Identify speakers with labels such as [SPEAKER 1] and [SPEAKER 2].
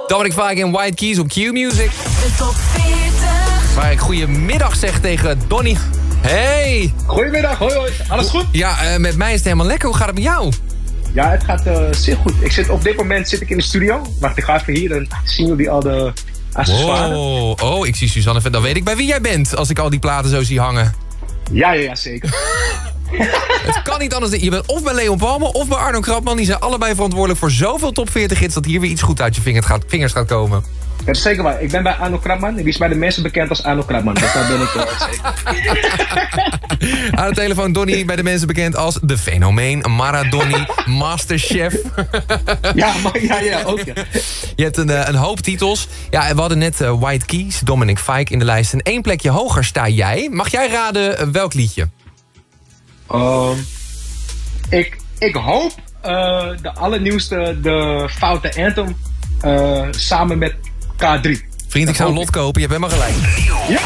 [SPEAKER 1] Dominic Fike en White Keys op Q-Music.
[SPEAKER 2] De top 40.
[SPEAKER 1] Waar ik goedemiddag zeg tegen Donny. Hey!
[SPEAKER 3] Goedemiddag, hoi hoi. Alles goed?
[SPEAKER 1] Ja, met mij is het helemaal lekker. Hoe gaat het met jou?
[SPEAKER 3] Ja, het gaat zeer goed. Op dit moment zit ik in de studio. Wacht, ik ga even hier, dan zien jullie al de accessoires.
[SPEAKER 1] Oh, ik zie Suzanne. Dan weet ik bij wie jij bent als ik al die platen zo zie hangen.
[SPEAKER 3] Ja, zeker.
[SPEAKER 1] Het kan niet anders. Je bent of bij Leon Palme of bij Arno Krapman. Die zijn allebei verantwoordelijk voor zoveel top 40 hits... dat hier weer iets goed uit je vingers gaat komen.
[SPEAKER 3] Dat is zeker waar. Ik ben bij Arno Krapman. Die is bij de mensen bekend als Arno Krapman. Dus daar ben ik zeker.
[SPEAKER 1] Aan de telefoon Donny, bij de mensen bekend als De Fenomeen, Maradoni, Masterchef.
[SPEAKER 3] Ja, ook ja.
[SPEAKER 1] Je hebt een hoop titels. Ja, we hadden net White Keys, Dominic Fike in de lijst. En 1 plekje hoger sta jij. Mag jij raden welk liedje?
[SPEAKER 3] Ik hoop de allernieuwste, de Foute Anthem, samen met K3.
[SPEAKER 1] Vriend, ik zou een lot kopen. Je hebt helemaal gelijk.
[SPEAKER 3] Ja!